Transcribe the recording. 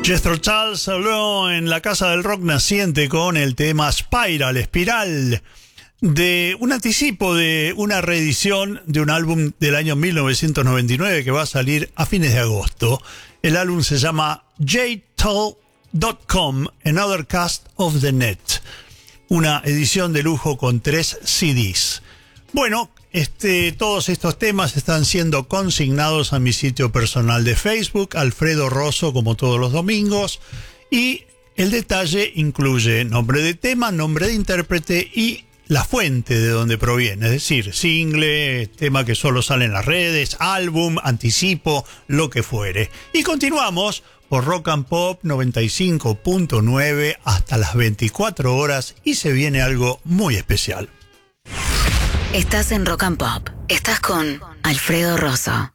Jethro Tull habló en la Casa del Rock Naciente con el tema Spiral, Espiral, de un anticipo de una reedición de un álbum del año 1999 que va a salir a fines de agosto. El álbum se llama jtull.com, Another Cast of the Net, una edición de lujo con 3 CDs. Bueno, todos estos temas están siendo consignados a mi sitio personal de Facebook, Alfredo Rosso, como todos los domingos, y el detalle incluye nombre de tema, nombre de intérprete y la fuente de donde proviene, es decir, single, tema que solo sale en las redes, álbum, anticipo, lo que fuere. Y continuamos por Rock and Pop 95.9 hasta las 24 horas y se viene algo muy especial. Estás en Rock and Pop. Estás con Alfredo Rosso.